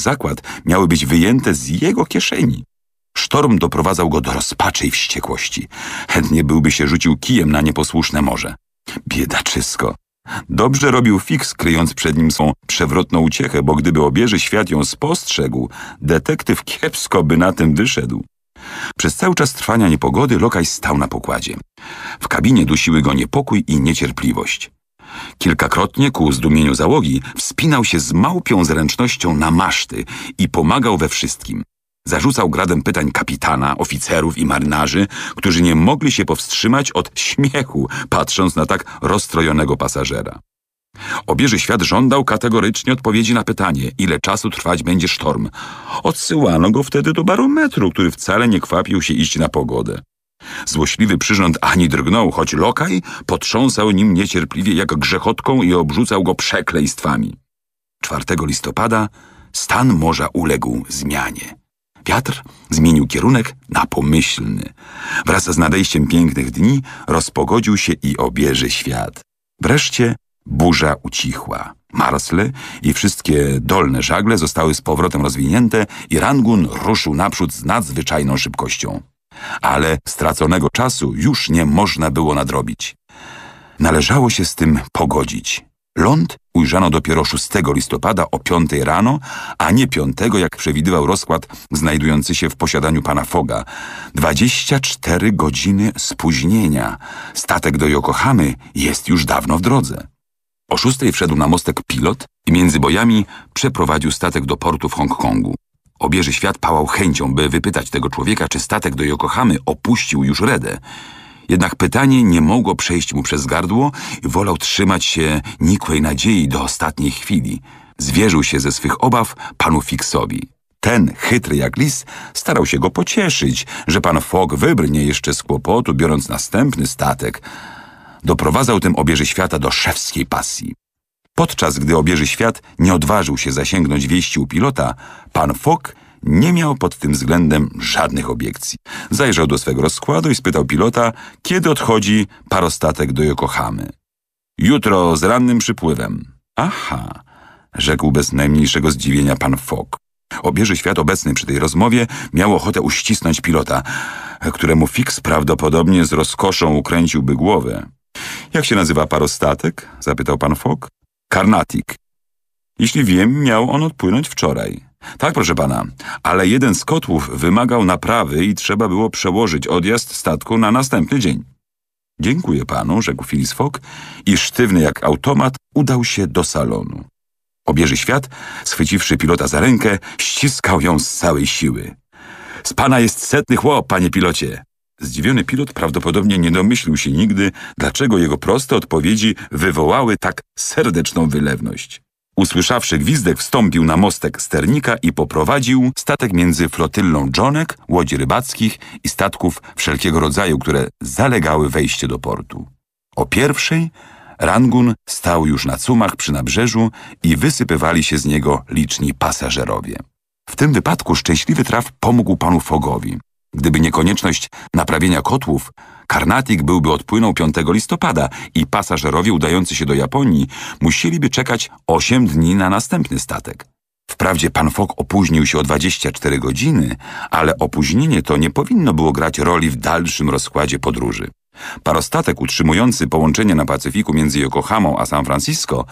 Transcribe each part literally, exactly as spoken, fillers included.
zakład miały być wyjęte z jego kieszeni. Sztorm doprowadzał go do rozpaczy i wściekłości. Chętnie byłby się rzucił kijem na nieposłuszne morze. Biedaczysko. Dobrze robił Fix, kryjąc przed nim swą przewrotną uciechę, bo gdyby obieży świat ją spostrzegł, detektyw kiepsko by na tym wyszedł. Przez cały czas trwania niepogody lokaj stał na pokładzie. W kabinie dusiły go niepokój i niecierpliwość. Kilkakrotnie ku zdumieniu załogi wspinał się z małpią zręcznością na maszty i pomagał we wszystkim. Zarzucał gradem pytań kapitana, oficerów i marynarzy, którzy nie mogli się powstrzymać od śmiechu, patrząc na tak rozstrojonego pasażera. Obieży świat żądał kategorycznie odpowiedzi na pytanie, ile czasu trwać będzie sztorm. Odsyłano go wtedy do barometru, który wcale nie kwapił się iść na pogodę. Złośliwy przyrząd ani drgnął, choć lokaj potrząsał nim niecierpliwie jak grzechotką i obrzucał go przekleństwami. czwartego listopada stan morza uległ zmianie. Wiatr zmienił kierunek na pomyślny. Wraz z nadejściem pięknych dni rozpogodził się i obieży świat. Wreszcie burza ucichła. Marsle i wszystkie dolne żagle zostały z powrotem rozwinięte i Rangun ruszył naprzód z nadzwyczajną szybkością. Ale straconego czasu już nie można było nadrobić. Należało się z tym pogodzić. Ląd ujrzano dopiero szóstego listopada o piątej rano, a nie piątego, jak przewidywał rozkład znajdujący się w posiadaniu pana Fogga. Dwadzieścia cztery godziny spóźnienia. Statek do Yokohamy jest już dawno w drodze. O szóstej wszedł na mostek pilot i między bojami przeprowadził statek do portu w Hongkongu. Obieży świat pałał chęcią, by wypytać tego człowieka, czy statek do Yokohamy opuścił już Redę. Jednak pytanie nie mogło przejść mu przez gardło i wolał trzymać się nikłej nadziei do ostatniej chwili. Zwierzył się ze swych obaw panu Fixowi. Ten, chytry jak lis, starał się go pocieszyć, że pan Fogg wybrnie jeszcze z kłopotu, biorąc następny statek. Doprowadzał tym obieży świata do szewskiej pasji. Podczas gdy obieży świat nie odważył się zasięgnąć wieści u pilota, pan Fogg nie miał pod tym względem żadnych obiekcji. Zajrzał do swego rozkładu i spytał pilota, kiedy odchodzi parostatek do Yokohamy. Jutro z rannym przypływem. Aha, rzekł bez najmniejszego zdziwienia pan Fogg. Obieży świat obecny przy tej rozmowie miał ochotę uścisnąć pilota, któremu Fix prawdopodobnie z rozkoszą ukręciłby głowę. Jak się nazywa parostatek? Zapytał pan Fogg. Carnatic. Jeśli wiem, miał on odpłynąć wczoraj. Tak, proszę pana, ale jeden z kotłów wymagał naprawy i trzeba było przełożyć odjazd statku na następny dzień. Dziękuję panu, rzekł Phileas Fogg i sztywny jak automat udał się do salonu. Obieży świat, schwyciwszy pilota za rękę, ściskał ją z całej siły. Z pana jest setny chłop, panie pilocie. Zdziwiony pilot prawdopodobnie nie domyślił się nigdy, dlaczego jego proste odpowiedzi wywołały tak serdeczną wylewność. Usłyszawszy gwizdek, wstąpił na mostek sternika i poprowadził statek między flotyllą dżonek, łodzi rybackich i statków wszelkiego rodzaju, które zalegały wejście do portu. O pierwszej Rangun stał już na cumach przy nabrzeżu i wysypywali się z niego liczni pasażerowie. W tym wypadku szczęśliwy traf pomógł panu Foggowi. Gdyby nie konieczność naprawienia kotłów, Carnatic byłby odpłynął piątego listopada i pasażerowie udający się do Japonii musieliby czekać osiem dni na następny statek. Wprawdzie pan Fogg opóźnił się o dwadzieścia cztery godziny, ale opóźnienie to nie powinno było grać roli w dalszym rozkładzie podróży. Parostatek utrzymujący połączenie na Pacyfiku między Yokohamą a San Francisco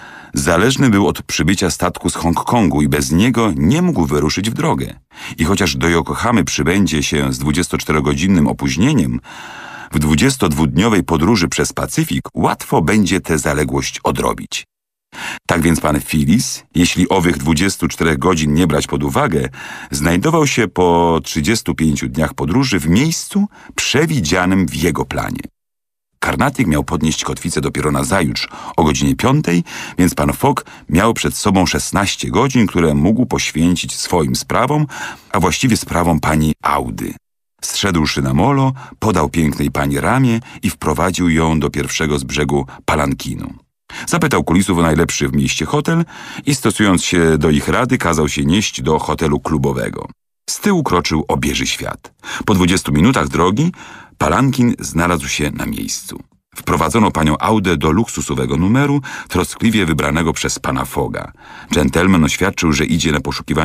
zależny był od przybycia statku z Hongkongu i bez niego nie mógł wyruszyć w drogę. I chociaż do Yokohamy przybędzie się z dwudziestoczterogodzinnym opóźnieniem, w dwudziestodwudniowej podróży przez Pacyfik łatwo będzie tę zaległość odrobić. Tak więc pan Phileas, jeśli owych dwudziestu czterech godzin nie brać pod uwagę, znajdował się po trzydziestu pięciu dniach podróży w miejscu przewidzianym w jego planie. Carnatic miał podnieść kotwicę dopiero nazajutrz o godzinie piątej, więc pan Fogg miał przed sobą szesnaście godzin, które mógł poświęcić swoim sprawom, a właściwie sprawom pani Audy. Zszedłszy na molo, podał pięknej pani ramię i wprowadził ją do pierwszego z brzegu palankinu. Zapytał kulisów o najlepszy w mieście hotel i stosując się do ich rady, kazał się nieść do hotelu klubowego. Z tyłu kroczył obieży świat. Po dwudziestu minutach drogi palankin znalazł się na miejscu. Wprowadzono panią Audę do luksusowego numeru, troskliwie wybranego przez pana Fogga. Dżentelmen oświadczył, że idzie na poszukiwanie